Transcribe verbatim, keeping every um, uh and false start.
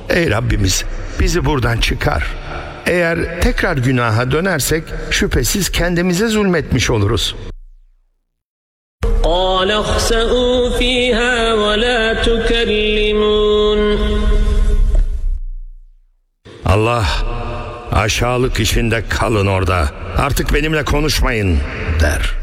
Ey Rabbimiz, bizi buradan çıkar. Eğer tekrar günaha dönersek şüphesiz kendimize zulmetmiş oluruz. قَالَ اخْسَئُوا فِيهَا وَلَا تُكَلِّمُونَ Allah, aşağılık içinde kalın orada, artık benimle konuşmayın der.